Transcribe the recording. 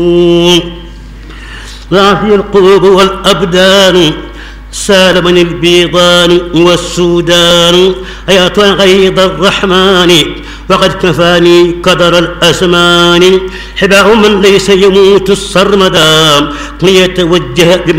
ضعفي القلوب والأبدان سالمني البيضان والسودان أيا غيظ الرحمن وقد كفاني قدر الأزمان حباه من ليس يموت السرمدا ليتوجه